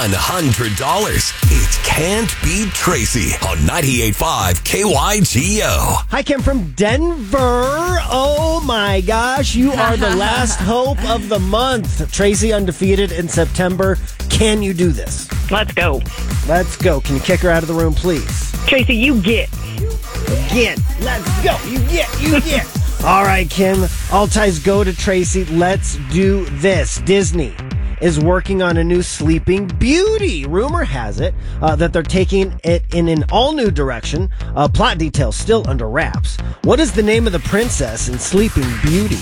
$100. It Can't Beat Tracy on 98.5 KYGO. Hi, Kim from Denver. Oh my gosh, you are the last hope of the month. Tracy undefeated in September. Can you do this? Let's go. Let's go. Can you kick her out of the room, please? Tracy, you get. Again. Let's go. You get. All right, Kim. All ties go to Tracy. Let's do this. Disney is working on a new Sleeping Beauty. Rumor has it that they're taking it in an all-new direction. Plot details still under wraps. What is the name of the princess in Sleeping Beauty?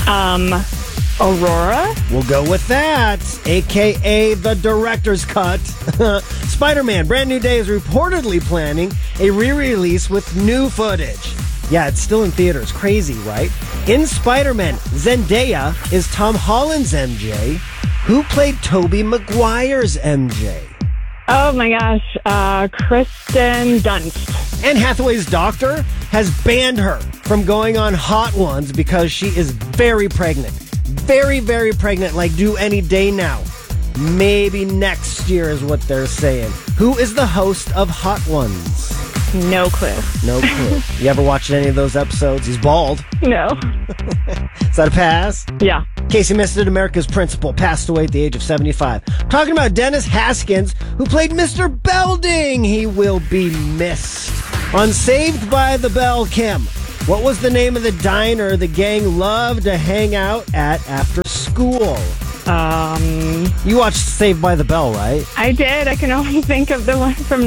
Aurora? We'll go with that, a.k.a. the director's cut. Spider-Man Brand New Day is reportedly planning a re-release with new footage. Yeah, it's still in theaters. Crazy, right? In Spider-Man, Zendaya is Tom Holland's MJ. Who played Tobey Maguire's MJ? Oh my gosh, Kristen Dunst. Anne Hathaway's doctor has banned her from going on Hot Ones because she is very pregnant. Very, very pregnant, like due any day now. Maybe next year is what they're saying. Who is the host of Hot Ones? No clue. No clue. You ever watched any of those episodes? He's bald. No. Is that a pass? Yeah. Casey Misted, America's principal, passed away at the age of 75. Talking about Dennis Haskins, who played Mr. Belding. He will be missed. On Saved by the Bell, Kim, what was the name of the diner the gang loved to hang out at after school? You watched Saved by the Bell, right? I did. I can only think of the one from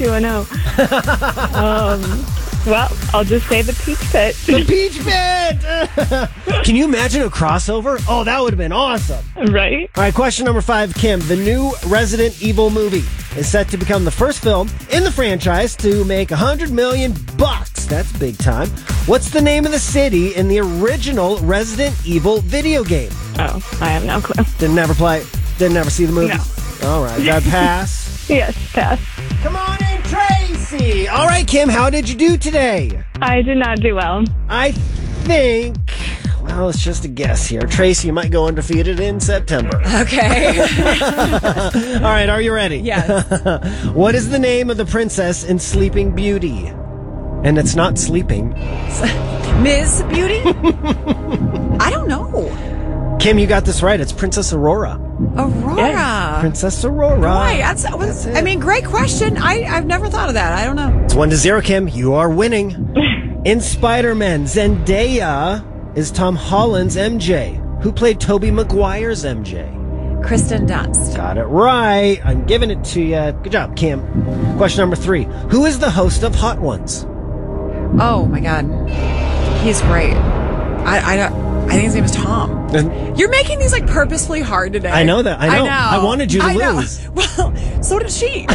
90210. Well, I'll just say the Peach Pit. The Peach Pit! Can you imagine a crossover? Oh, that would have been awesome. Right? All right, question number 5, Kim. The new Resident Evil movie is set to become the first film in the franchise to make $100 million. That's big time. What's the name of the city in the original Resident Evil video game? Oh, I have no clue. Didn't ever play? Didn't ever see the movie? No. All right, that pass? Yes, pass. Come on in, Tracy! All right, Kim, how did you do today? I did not do well. I think... Well, it's just a guess here. Tracy, you might go undefeated in September. Okay. All right, are you ready? Yes. What is the name of the princess in Sleeping Beauty? And it's not sleeping. Ms. Beauty? I don't know. Kim, you got this right. It's Princess Aurora. Aurora. Yeah. Princess Aurora. Right. That's I mean, great question. I've never thought of that. I don't know. It's 1-0, Kim. You are winning. In Spider-Man, Zendaya is Tom Holland's MJ. Who played Tobey Maguire's MJ? Kristen Dunst. Got it right. I'm giving it to you. Good job, Kim. Question number 3. Who is the host of Hot Ones? Oh, my God. He's great. I think his name is Tom. You're making these like purposefully hard today. I know that. I know. I wanted you to lose. Well, so did she.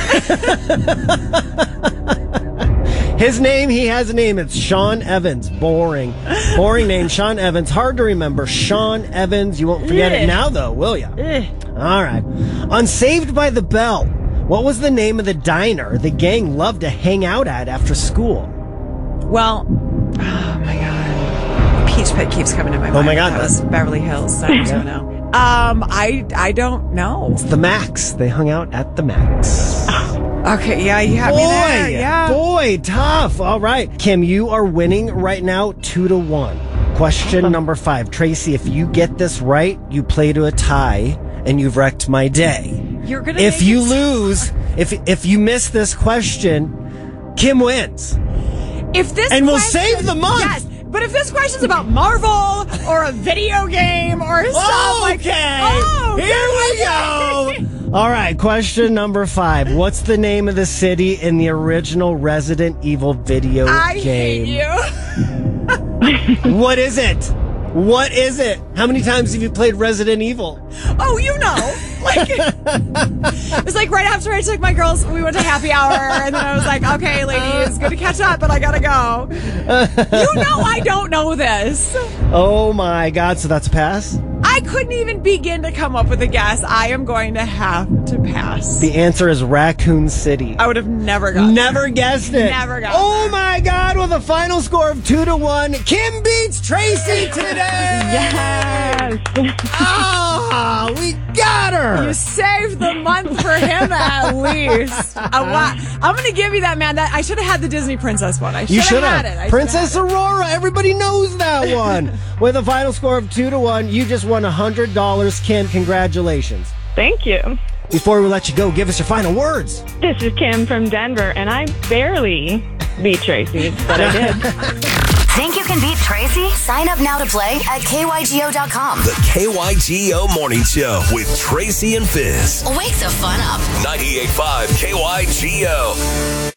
His name, he has a name. It's Sean Evans. Boring. Boring name, Sean Evans. Hard to remember. Sean Evans. You won't forget it now, though, will you? All right. On Saved by the Bell, what was the name of the diner the gang loved to hang out at after school? Well, oh my God. Peach Pit keeps coming to my mind. Oh my God. That was Beverly Hills. I don't know. I don't know. It's the Max. They hung out at the Max. Okay, yeah, you have me there. Yeah. Boy, tough. All right. Kim, you are winning right now 2-1. Question number 5. Tracy, if you get this right, you play to a tie, and you've wrecked my day. You're gonna. If you lose, if you miss this question, Kim wins. If this and we'll save the month. Yes, but if this question's about Marvel or a video game or stuff like that. Here we go. All right, question number 5. What's the name of the city in the original Resident Evil video game? I hate you. What is it? What is it? How many times have you played Resident Evil? Oh, you know. Like, it was like right after I took my girls, we went to happy hour, and then I was like, okay, ladies, good to catch up, but I gotta go. You know I don't know this. Oh my God, so that's a pass? I couldn't even begin to come up with a guess. I am going to have to pass. The answer is Raccoon City. I would have never gotten Never guessed it. Never got Oh my God, with a final score of 2-1, Kim beats Tracy today! Yes! Ah, we got her. You saved the month for him at least. I'm going to give you that, man. That I should have had the Disney Princess one. I should have had it. Princess Aurora. Everybody knows that one. With a final score of 2-1, you just won $100. Kim, congratulations. Thank you. Before we let you go, give us your final words. This is Kim from Denver, and I barely beat Tracy, but I did. Think you can beat Tracy? Sign up now to play at KYGO.com. The KYGO Morning Show with Tracy and Fizz. Wake the fun up. 98.5 KYGO.